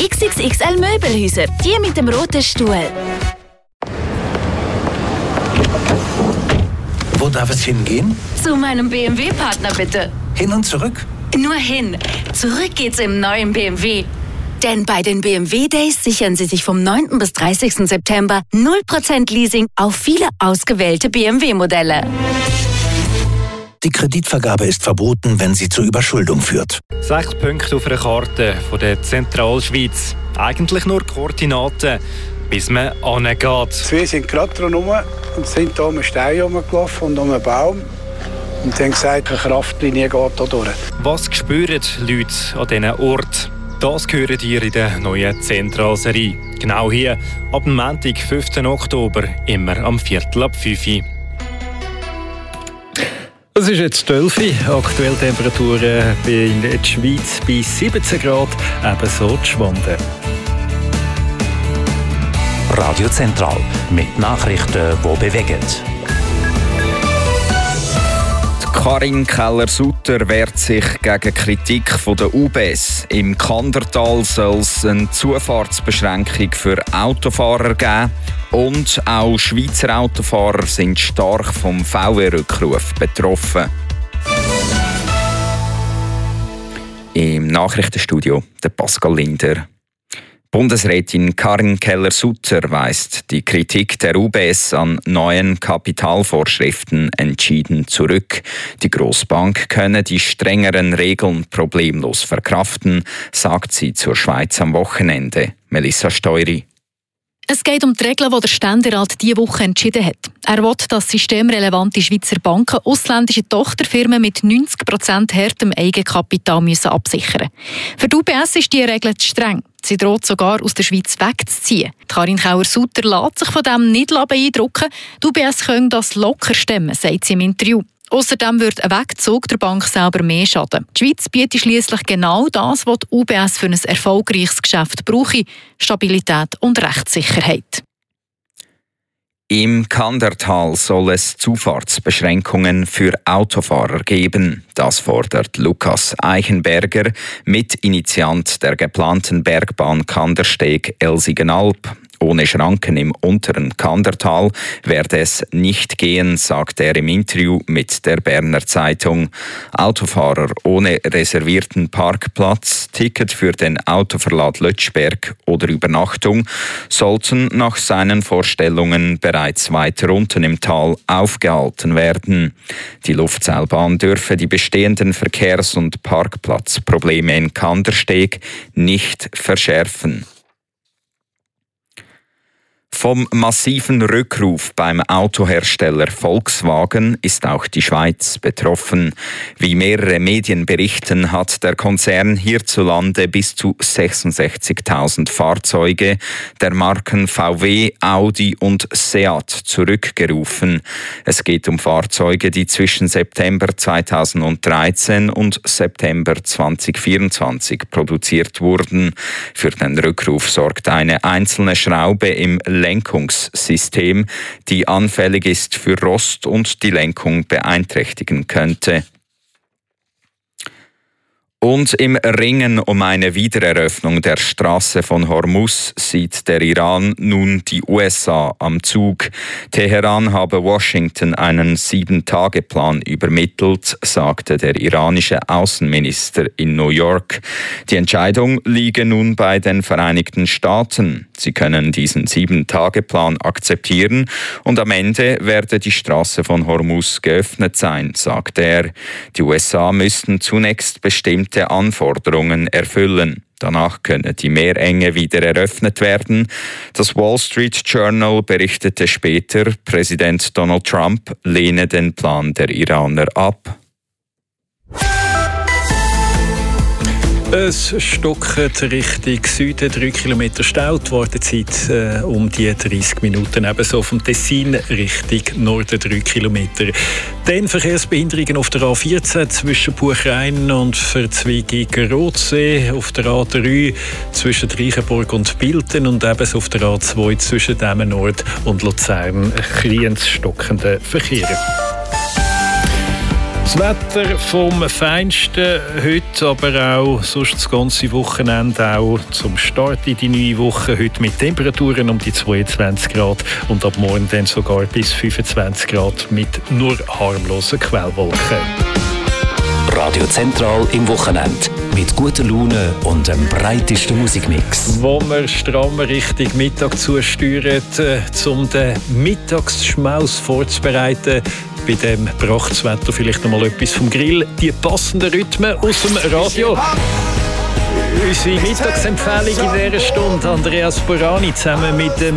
XXXL Möbelhäuser, die mit dem roten Stuhl. Wo darf es hingehen? Zu meinem BMW-Partner bitte. Hin und zurück? Nur hin. Zurück geht's im neuen BMW. Denn bei den BMW Days sichern Sie sich vom 9. bis 30. September 0% Leasing auf viele ausgewählte BMW-Modelle. Die Kreditvergabe ist verboten, wenn sie zur Überschuldung führt. 6 Punkte auf einer Karte von der Zentralschweiz. Eigentlich nur Koordinaten, bis man hingeht. Wir sind gerade dran rum und sind hier um einen Stein herumgelaufen und um einen Baum. Und dann gesagt, eine Kraftlinie geht hier durch. Was spüren die Leute an diesen Orten? Das hören ihr in der neuen Zentralserie. Genau hier, ab dem Montag, 5. Oktober, immer am 4:45. Es ist jetzt 12 Uhr. Aktuelle Temperaturen in der Schweiz bei 17 Grad, ebenso die Schwanden. Radio Zentral mit Nachrichten, die bewegen. Karin Keller-Sutter wehrt sich gegen Kritik von der UBS. Im Kandertal soll es eine Zufahrtsbeschränkung für Autofahrer geben. Und auch Schweizer Autofahrer sind stark vom VW-Rückruf betroffen. Im Nachrichtenstudio der Pascal Linder. Bundesrätin Karin Keller-Sutter weist die Kritik der UBS an neuen Kapitalvorschriften entschieden zurück. Die Grossbank könne die strengeren Regeln problemlos verkraften, sagt sie zur Schweiz am Wochenende. Melissa Steury. Es geht um die Regeln, die der Ständerat diese Woche entschieden hat. Er will, dass systemrelevante Schweizer Banken ausländische Tochterfirmen mit 90% härtem Eigenkapital absichern müssen. Für die UBS ist diese Regel zu streng. Sie droht sogar, aus der Schweiz wegzuziehen. Karin Keller-Sutter lässt sich von dem nicht beeindrucken. Die UBS können das locker stemmen, sagt sie im Interview. Außerdem würde ein Wegzug der Bank selber mehr schaden. Die Schweiz bietet schliesslich genau das, was die UBS für ein erfolgreiches Geschäft brauche: Stabilität und Rechtssicherheit. Im Kandertal soll es Zufahrtsbeschränkungen für Autofahrer geben. Das fordert Lukas Eichenberger, Mitinitiant der geplanten Bergbahn Kandersteg-Elsigenalp. Ohne Schranken im unteren Kandertal werde es nicht gehen, sagt er im Interview mit der Berner Zeitung. Autofahrer ohne reservierten Parkplatz, Ticket für den Autoverlad Lötschberg oder Übernachtung sollten nach seinen Vorstellungen bereits weiter unten im Tal aufgehalten werden. Die Luftseilbahn dürfe die bestehenden Verkehrs- und Parkplatzprobleme in Kandersteg nicht verschärfen. Vom massiven Rückruf beim Autohersteller Volkswagen ist auch die Schweiz betroffen. Wie mehrere Medien berichten, hat der Konzern hierzulande bis zu 66.000 Fahrzeuge der Marken VW, Audi und Seat zurückgerufen. Es geht um Fahrzeuge, die zwischen September 2013 und September 2024 produziert wurden. Für den Rückruf sorgt eine einzelne Schraube im Lenkungssystem, die anfällig ist für Rost und die Lenkung beeinträchtigen könnte. Und im Ringen um eine Wiedereröffnung der Straße von Hormuz sieht der Iran nun die USA am Zug. Teheran habe Washington einen 7-Tage-Plan übermittelt, sagte der iranische Außenminister in New York. Die Entscheidung liege nun bei den Vereinigten Staaten. Sie können diesen 7-Tage-Plan akzeptieren und am Ende werde die Straße von Hormuz geöffnet sein, sagte er. Die USA müssten zunächst bestimmte Anforderungen erfüllen. Danach könne die Meerenge wieder eröffnet werden. Das Wall Street Journal berichtete später, Präsident Donald Trump lehne den Plan der Iraner ab. Es stockt Richtung Süden, 3 Kilometer Stau. Die Wartezeit um die 30 Minuten. Ebenso vom Tessin Richtung Norden 3 Kilometer. Dann Verkehrsbehinderungen auf der A14 zwischen Buchrein und Verzweigung Rotsee. Auf der A3 zwischen Reichenburg und Bilten. Und ebenso auf der A2 zwischen Demmen Nord und Luzern. Ein kleines stockender Verkehr. Das Wetter vom Feinsten heute, aber auch sonst das ganze Wochenende, auch zum Start in die neue Woche. Heute mit Temperaturen um die 22 Grad und ab morgen dann sogar bis 25 Grad mit nur harmlosen Quellwolken. Radio Zentral im Wochenende. Mit guter Laune und dem breitesten Musikmix. Wo wir stramm Richtung Mittag zusteuern, um den Mittagsschmaus vorzubereiten. Bei dem Prachtswetter vielleicht noch mal etwas vom Grill. Die passenden Rhythmen aus dem Radio. Unsere Mittagsempfehlung in dieser Stunde, Andreas Borani zusammen mit dem